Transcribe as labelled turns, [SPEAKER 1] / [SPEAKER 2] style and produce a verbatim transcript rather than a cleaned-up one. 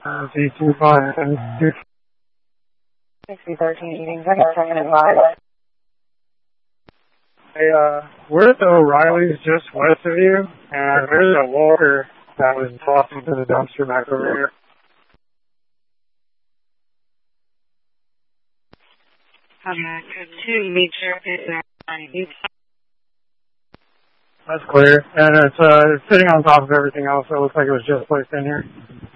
[SPEAKER 1] Uh, Z two five and two.
[SPEAKER 2] sixty thirteen eating, second, second and five.
[SPEAKER 1] Hey, uh, we're at the O'Reilly's just west of you, and there's a walker that was tossed into the dumpster back over here.
[SPEAKER 2] Um, two meter is there.
[SPEAKER 1] That's clear. And it's, uh, it's sitting on top of everything else, so it looks like it was just placed in here.